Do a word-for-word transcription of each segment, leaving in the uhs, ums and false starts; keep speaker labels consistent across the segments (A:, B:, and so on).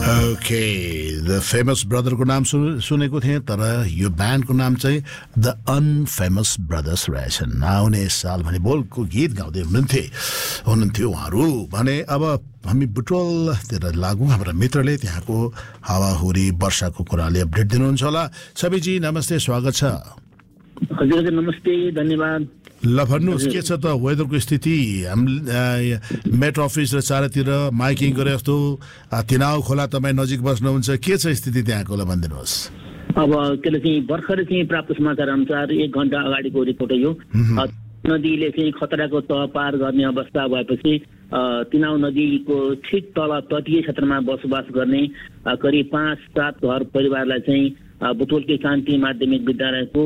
A: Okay the famous ब्रदरको नाम सुनेको थिएँ तर यो ब्यान्डको नाम चाहिँ द अनफेमस ब्रदर्स रहेछन्। आउने साल भने बोलको गीत गाउँदै हुनुहुन्थे हुनुहुन्थ्यो उहाँहरू भने। अब हामी बुटवलतिर लागौँ। हाम्रा मित्रले त्यहाँको हावाहुरी वर्षाको कुराले अपडेट दिनुहुन्छ होला। सबैजी नमस्ते, स्वागत छ।
B: हजुर हजुर नमस्ते, धन्यवाद।
A: ल भन्नुहोस् के छ त वेदरको स्थिति? हाम मेट अफिस र चारैतिर माइकिङ गरे जस्तो तिनाउ खोला तपाईँ नजिक बस्नुहुन्छ, के छ स्थिति त्यहाँको? ल भनिदिनुहोस्।
B: अब त्यसले चाहिँ भर्खरै चाहिँ प्राप्त समाचार अनुसार एक घन्टा अगाडिको रिपोर्ट हो यो। नदीले चाहिँ खतराको तह पार गर्ने अवस्था भएपछि तिनाउ नदीको ठिक तल तटीय क्षेत्रमा बसोबास गर्ने करिब पाँच सात घर परिवारलाई चाहिँ बुटवलकै कान्ति माध्यमिक विद्यालयको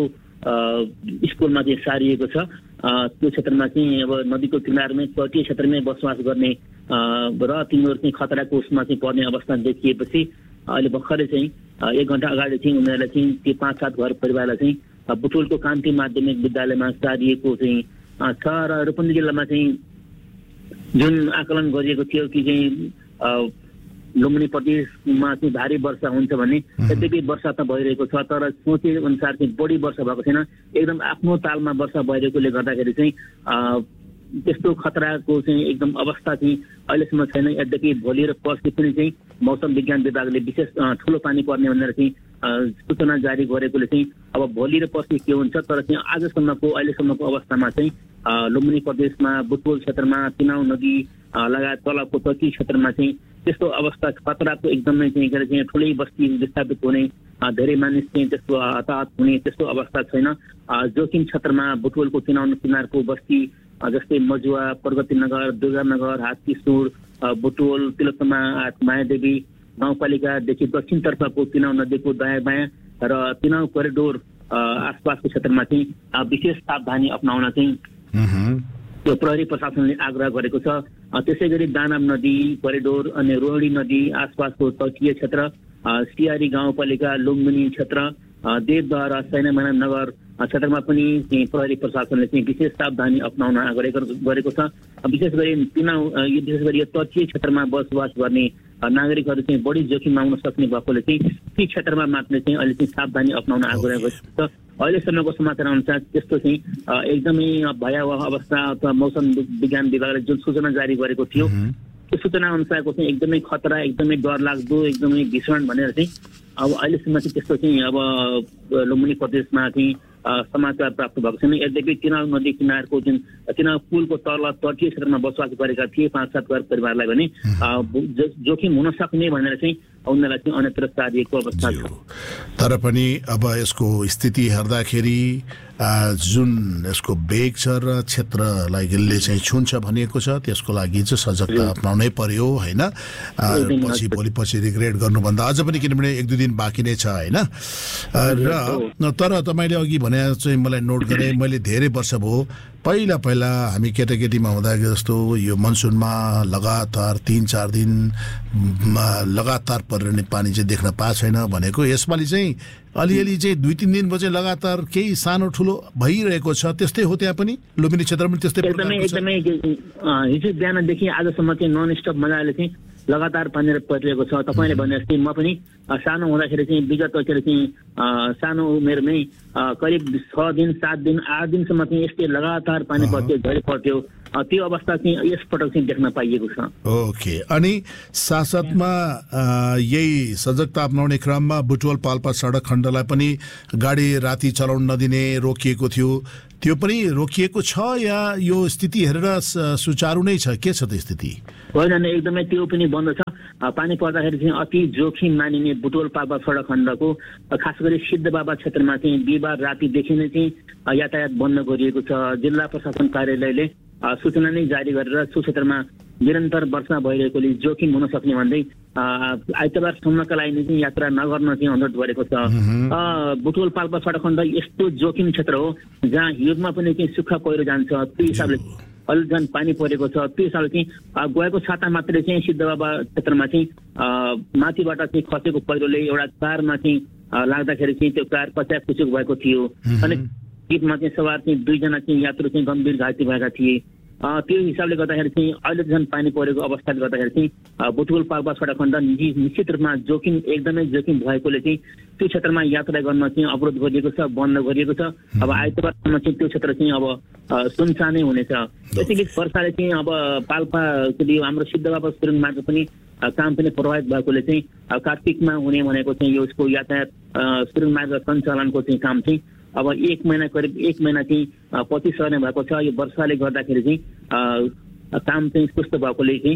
B: स्कुलमा चाहिँ सारिएको छ। त्यो क्षेत्रमा चाहिँ अब नदीको किनारमै तटीय क्षेत्रमै बसोबास गर्ने र तिनीहरू चाहिँ खतराको उसमा चाहिँ पर्ने अवस्था देखिएपछि अहिले भर्खरै चाहिँ एक घन्टा अगाडि चाहिँ उनीहरूलाई चाहिँ त्यो पाँच सात घर परिवारलाई चाहिँ बुटवलको कान्ति माध्यमिक विद्यालयमा सारिएको चाहिँ छ। र रूपन्देही जिल्लामा चाहिँ जुन आकलन गरिएको थियो कि चाहिँ लुम्बिनी प्रदेशमा चाहिँ भारी वर्षा हुन्छ भने यद्यपि वर्षा त भइरहेको छ तर सोचे अनुसार चाहिँ बढी वर्षा भएको छैन। एकदम आफ्नो तालमा वर्षा भइरहेकोले गर्दाखेरि चाहिँ त्यस्तो खतराको चाहिँ एकदम अवस्था चाहिँ अहिलेसम्म छैन। यद्यपि भोलि र पर्सि पनि चाहिँ मौसम विज्ञान विभागले विशेष ठुलो पानी पर्ने भनेर चाहिँ सूचना जारी गरेकोले चाहिँ अब भोलि र पर्सि के हुन्छ, तर चाहिँ आजसम्मको अहिलेसम्मको अवस्थामा चाहिँ लुम्बिनी प्रदेशमा बुटवल क्षेत्रमा तिनाउ नदी लगायत तलको तटीय क्षेत्रमा चाहिँ त्यस्तो अवस्था खतराको एकदमै चाहिँ के चाहिँ ठुलै बस्ती विस्थापित हुने धेरै मानिस चाहिँ त्यस्तो हताहत हुने त्यस्तो अवस्था छैन। जोखिम क्षेत्रमा बुटवलको तिनाउ किनारको बस्ती जस्तै मजुवा, प्रगतिनगर, दुर्गानगर, हात्तीसुर, बुटवल, तिलोत्तमा, मायादेवी गाउँपालिकादेखि दक्षिणतर्फको तिनाउ नदीको दायाँ बायाँ र तिनाउ करिडोर आसपासको क्षेत्रमा चाहिँ विशेष सावधानी अपनाउन चाहिँ त्यो प्रहरी प्रशासनले आग्रह गरेको छ। त्यसै गरी दानाम नदी करिडोर अनि रोहिणी नदी आसपासको तटीय क्षेत्र, सियारी गाउँपालिका, लुम्बिनी क्षेत्र, देवदह र सैनामाना नगर क्षेत्रमा पनि प्रहरी प्रशासनले चाहिँ विशेष सावधानी अपनाउन आग्रह गरेको छ। विशेष गरी तिनाउ विशेष गरी यो तटीय क्षेत्रमा बसोबास गर्ने नागरिकहरू चाहिँ बढी जोखिममा आउन सक्ने भएकोले चाहिँ ती क्षेत्रमा मात्र चाहिँ अहिले चाहिँ सावधानी अपनाउन आग्रह गरेको छ। अहिलेसम्मको समाचार अनुसार त्यस्तो चाहिँ एकदमै भयावह अवस्था अथवा मौसम विज्ञान विभागले जुन सूचना जारी गरेको थियो त्यो सूचना अनुसारको चाहिँ एकदमै खतरा, एकदमै डरलाग्दो, एकदमै भीषण भनेर चाहिँ अब अहिलेसम्म चाहिँ त्यस्तो चाहिँ अब लुम्बिनी प्रदेशमा चाहिँ समाचार प्राप्त भएको छैन। यद्यपि तिनाउ नदी किनारको जुन तिनाउ पुलको तल तटीय क्षेत्रमा बसोबास गरेका थिए पाँच सात घर परिवारलाई भने जोखिम हुन सक्ने भनेर चाहिँ उनीहरूलाई चाहिँ अन्यत्र सारिएको अवस्था छ।
A: तर पनि अब यसको स्थिति हेर्दाखेरि जुन यसको बेग छ र क्षेत्रलाई यसले चाहिँ छुन्छ भनिएको छ त्यसको लागि चाहिँ सजगता अपनाउनै पर्यो होइन। पछि भोलि पछि रिग्रेट गर्नुभन्दा अझ पनि किनभने एक दुई दिन बाँकी नै छ होइन। र तर तपाईँले अघि भने चाहिँ मलाई नोट गरेँ मैले धेरै वर्ष भयो पहिला पहिला हामी केटाकेटीमा हुँदा जस्तो यो मनसुनमा लगातार तिन चार दिन लगातार परिरहने पानी चाहिँ देख्न पाएको छैन भनेको यसपालि चाहिँ अलिअलि चाहिँ दुई तिन दिन चाहिँ लगातार केही सानो ठुलो भइरहेको छ। त्यस्तै हो त्यहाँ पनि लुम्बिनी क्षेत्रमा पनि त्यस्तै
B: एकदमै एकदमै हिजो बिहानदेखि आजसम्म चाहिँ नन स्टप मजाले चाहिँ लगातार पानी परिरहेको छ। तपाईँले भने जस्तै म पनि सानो हुँदाखेरि चाहिँ विगत चाहिँ सानो उमेरमै करिब छ दिन सात दिन आठ दिनसम्म चाहिँ यस्तै लगातार पानी पर्थ्यो, झरी पर्थ्यो। त्यो अवस्था चाहिँ यसपटक चाहिँ देख्न पाइएको छ।
A: ओके अनि साथसाथमा यही सजगता अपनाउने क्रममा बुटवल पाल्पा सडक खण्डलाई पनि गाडी राति चलाउन नदिने रोकिएको थियो, त्यो पनि रोकिएको छ या यो स्थिति हेरेर सुचारू नै छ? के छ त स्थिति?
B: होइन एकदमै त्यो पनि बन्द छ। पानी पर्दाखेरि चाहिँ अति जोखिम मानिने बुटवल पाल्पा सडक खण्डको खास गरी सिद्धबाबा क्षेत्रमा चाहिँ बिहिबार रातिदेखि नै चाहिँ यातायात बन्द गरिएको छ। जिल्ला प्रशासन कार्यालयले सूचना नै जारी गरेर सो क्षेत्रमा निरन्तर वर्षा भइरहेकोले जोखिम हुन सक्ने भन्दै आइतबारसम्मका लागि चाहिँ यात्रा नगर्न चाहिँ अनुरोध गरेको छ। बुटवल पाल्पा सडक खण्ड यस्तो जोखिम क्षेत्र हो जहाँ हिउँदमा पनि चाहिँ सुक्खा पहिरो जान्छ। त्यो हिसाबले अलि झन् पानी परेको छ। त्यो हिसाबले चाहिँ गएको छाता मात्रै चाहिँ सिद्धबाबा क्षेत्रमा चाहिँ माथिबाट चाहिँ खसेको पहिरोले एउटा कारमा चाहिँ लाग्दाखेरि चाहिँ त्यो कार कच्याक कुचुक भएको थियो। अनि जीपमा चाहिँ सवार चाहिँ दुईजना चाहिँ यात्रु चाहिँ गम्भीर घाइते भएका थिए। त्यो हिसाबले गर्दाखेरि चाहिँ अहिले झन् पानी परेको अवस्थाले गर्दाखेरि चाहिँ बुटवल पाल्पासवटा खण्ड निश्चित रूपमा जोखिम एकदमै जोखिम भएकोले चाहिँ त्यो क्षेत्रमा यात्रा गर्न चाहिँ अवरोध गरिएको छ, बन्द गरिएको छ। अब आइतबारसम्म चाहिँ त्यो क्षेत्र चाहिँ अब सुनसानै हुनेछ। त्यसैबीच वर्षाले चाहिँ अब पाल्पा हाम्रो सिद्धबाबा सुरुङ मार्ग पनि काम पनि प्रभावित भएकोले चाहिँ कार्तिकमा हुने भनेको चाहिँ यो उसको यातायात सुरुङ मार्ग सञ्चालनको चाहिँ काम चाहिँ अब एक महिना करिब एक महिना चाहिँ पछि सर्ने भएको छ। यो वर्षाले गर्दाखेरि चाहिँ काम चाहिँ सुस्त भएकोले चाहिँ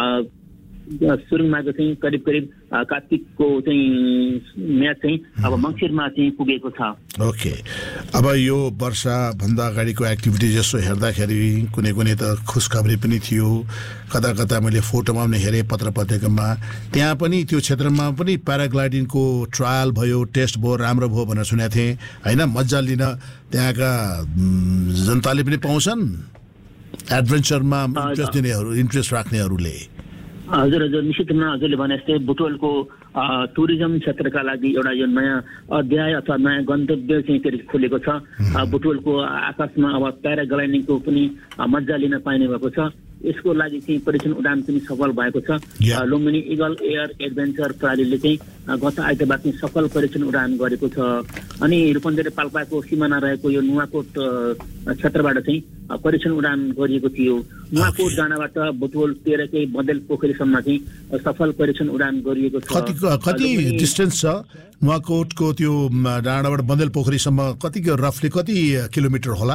B: सुरुङ मार्ग चाहिँ करिब करिब कार्तिकको चाहिँ म्याच चाहिँ अब मङ्सिरमा चाहिँ पुगेको छ।
A: ओके, अब यो वर्षाभन्दा अगाडिको एक्टिभिटी जसो हेर्दाखेरि कुनै कुनै त खुसखबरी पनि थियो, कता कता मैले फोटोमा पनि हेरेँ पत्र पत्रिकामा, त्यहाँ पनि त्यो क्षेत्रमा पनि प्याराग्लाइडिङको ट्रायल भयो, टेस्ट भयो, राम्रो भयो भनेर सुनेको थिएँ होइन। मजा लिन त्यहाँका जनताले पनि पाउँछन् एडभेन्चरमा इन्ट्रेस्ट दिनेहरू, इन्ट्रेस्ट राख्नेहरूले।
B: हजुर हजुर निश्चित रूपमा हजुरले भने जस्तै बुटवलको टुरिज्म क्षेत्रका लागि एउटा यो नयाँ अध्याय अथवा नयाँ गन्तव्य चाहिँ फेरि खोलेको छ। बुटवलको आकाशमा अब प्याराग्लाइडिङको पनि मजा लिन पाइने भएको छ। यसको लागि चाहिँ पर्यटन उडान पनि सफल भएको छ। लुम्बिनी इगल एयर एडभेन्चर प्रणालीले चाहिँ गत आइतबार चाहिँ सफल पर्यटन उडान गरेको छ। अनि रूपन्देही पाल्पाको सिमाना रहेको यो नुवाकोट क्षेत्रबाट चाहिँ पर्यटन उडान गरिएको थियो। नुवाकोट डाँडाबाट बुटवल तेह्रकै बदेल पोखरीसम्म चाहिँ सफल पर्यटन उडान गरिएको छ।
A: कति कति डिस्टेन्स छ नुवाकोटको त्यो डाँडाबाट बदेल पोखरीसम्म? कति रफली कति किलोमिटर होला?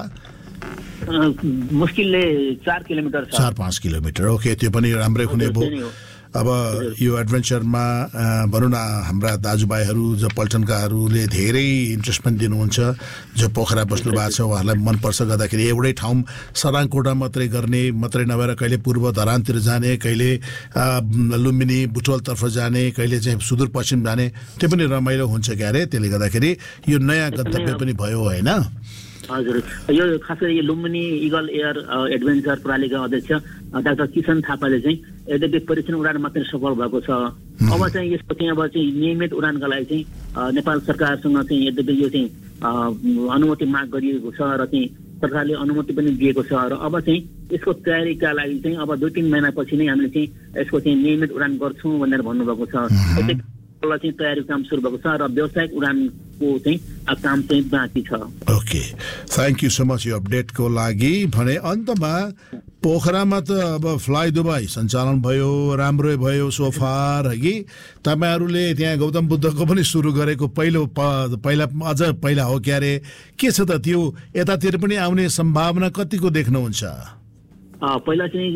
B: मुस्किलले चार किलोमिटर छ,
A: चार पाँच किलोमिटर। ओके, त्यो पनि राम्रै हुने भयो। अब यो एडभेन्चरमा भनौँ न हाम्रा दाजुभाइहरू जो पल्टनकाहरूले धेरै इन्ट्रेस्ट पनि दिनुहुन्छ, जो पोखरा बस्नु भएको छ उहाँहरूलाई मनपर्छ। गर्दाखेरि एउटै ठाउँ सराङकोटा मात्रै गर्ने मात्रै नभएर कहिले पूर्व धरानतिर जाने, कहिले लुम्बिनी बुटवलतर्फ जाने, कहिले चाहिँ सुदूरपश्चिम जाने, त्यो पनि रमाइलो हुन्छ क्यारे। त्यसले गर्दाखेरि यो नयाँ गन्तव्य पनि भयो होइन।
B: हजुर, यो खास गरी लुम्बिनी इगल एयर एडभेन्चर प्रणालीका अध्यक्ष डाक्टर किसन थापाले चाहिँ यद्यपि पर्यटन उडान मात्रै सफल भएको छ, अब चाहिँ यसको चाहिँ अब चाहिँ नियमित उडानका लागि चाहिँ नेपाल सरकारसँग चाहिँ यद्यपि यो चाहिँ अनुमति माग गरिएको छ र चाहिँ सरकारले अनुमति पनि दिएको छ र अब चाहिँ यसको तयारीका लागि चाहिँ अब दुई तिन महिनापछि नै हामीले चाहिँ यसको चाहिँ नियमित उडान गर्छौँ भनेर भन्नुभएको छ। चाहिँ तयारी काम सुरु भएको छ र व्यावसायिक उडानको चाहिँ काम चाहिँ बाँकी छ।
A: Okay, thank you so much यो अपडेटको लागि। भने अन्तमा पोखरामा त अब फ्लाइ दुबई सञ्चालन भयो, राम्रै भयो सोफार कि तपाईँहरूले त्यहाँ गौतम बुद्धको पनि सुरु गरेको पहिलो पहिला अझ पहिला हो क्यारे, के छ त त्यो? यतातिर पनि आउने सम्भावना कतिको देख्नुहुन्छ?
B: पहिला चाहिँ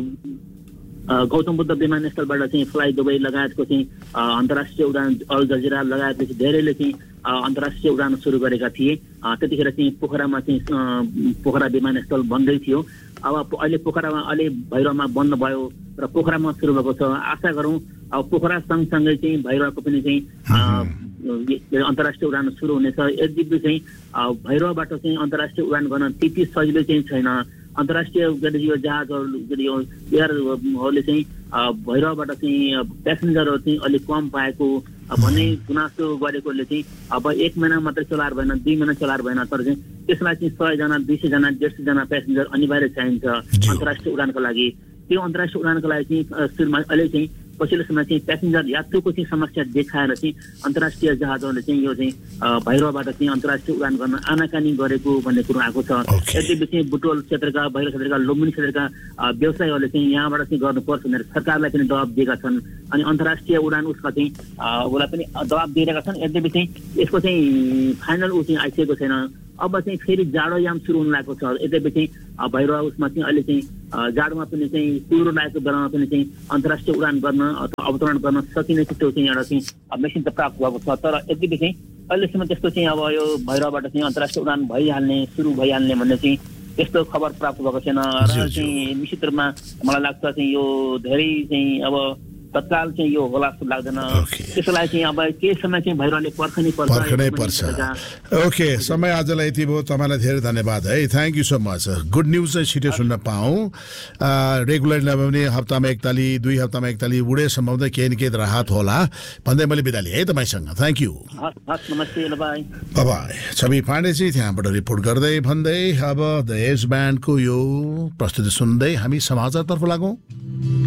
B: गौतम बुद्ध विमानस्थलबाट चाहिँ फ्लाइ दुबई लगायतको चाहिँ अन्तर्राष्ट्रिय उडान अल जजिरा लगायतले धेरैले चाहिँ अन्तर्राष्ट्रिय उडान सुरु गरेका थिए। त्यतिखेर चाहिँ पोखरामा चाहिँ पोखरा विमानस्थल बन्दै थियो। अब अहिले पोखरामा अहिले भैरवमा बन्द भयो र पोखरामा सुरु भएको छ। आशा गरौँ अब पोखरा सँगसँगै चाहिँ भैरवको पनि चाहिँ अन्तर्राष्ट्रिय उडान सुरु हुनेछ। यद्यपि चाहिँ भैरवबाट चाहिँ अन्तर्राष्ट्रिय उडान गर्न त्यति सजिलो चाहिँ छैन। अन्तर्राष्ट्रिय यो जहाजहरू यो एयरहरूले चाहिँ भैरवबाट चाहिँ प्यासेन्जरहरू चाहिँ अलिक कम पाएको भन्ने गुनासो गरेकोले चाहिँ अब एक महिना मात्रै चलाएर भएन, दुई महिना चलाएर भएन, तर चाहिँ त्यसलाई चाहिँ सयजना दुई सयजना डेढ सयजना प्यासेन्जर अनिवार्य चाहिन्छ अन्तर्राष्ट्रिय उडानको लागि। त्यो अन्तर्राष्ट्रिय उडानको लागि चाहिँ सुरुमा अहिले चाहिँ पछिल्लो समय चाहिँ प्यासेन्जर यात्रुको चाहिँ समस्या देखाएर चाहिँ अन्तर्राष्ट्रिय जहाजहरूले चाहिँ यो चाहिँ भैरवबाट चाहिँ अन्तर्राष्ट्रिय उडान गर्न आनाकानी गरेको भन्ने कुरो आएको छ। यद्यपि चाहिँ बुटवल क्षेत्रका भैरव क्षेत्रका लुम्बिनी क्षेत्रका व्यवसायीहरूले चाहिँ यहाँबाट चाहिँ गर्नुपर्छ भनेर सरकारलाई पनि दबाब दिएका छन् अनि अन्तर्राष्ट्रिय उडान उसका चाहिँ उसलाई पनि दबाब दिएका छन्। यद्यपि चाहिँ यसको चाहिँ फाइनल ऊ चाहिँ आइसकेको छैन। अब चाहिँ फेरि जाडोयाम सुरु हुन लागेको छ। यद्यपि चाहिँ भैरव उसमा चाहिँ अहिले चाहिँ जाडोमा पनि चाहिँ कुहिरो लागेको बेलामा पनि चाहिँ अन्तर्राष्ट्रिय उडान गर्न अथवा अवतरण गर्न सकिने त्यो चाहिँ एउटा चाहिँ मेसिन त प्राप्त भएको छ। तर यद्यपि चाहिँ अहिलेसम्म त्यस्तो चाहिँ अब यो भैरवबाट चाहिँ अन्तर्राष्ट्रिय उडान भइहाल्ने सुरु भइहाल्ने भन्ने चाहिँ त्यस्तो खबर प्राप्त भएको छैन। र चाहिँ निश्चित रूपमा मलाई लाग्छ चाहिँ यो धेरै चाहिँ अब तत्काल चाहिँ यो होला जस्तो लाग्दैन
A: Okay.
B: त्यसलाई चाहिँ अब केही समय चाहिँ भइरहने पर्खनै पर्छ
A: पर्खनै पर्छ ओके समय आजलाई यति भयो तपाईँलाई धेरै धन्यवाद है thank you so much good news चाहिँ छिटो सुन्न पाऊँ रेगुलर नभए पनि हप्तामा एकताली दुई हप्तामा एकताली बुढेसम्म चाहिँ केही न केही राहत होला भन्दै मैले बिदा लिएँ है तपाईँसँग थ्याङ्क यू
B: हस् हस् नमस्ते ल बाई
A: बाई छवि पाण्डेजी त्यहाँबाट रिपोर्ट गर्दै भन्दै अब द एज ब्यान्डको यो प्रस्तुति सुन्दै हामी समाचारतर्फ लागौँ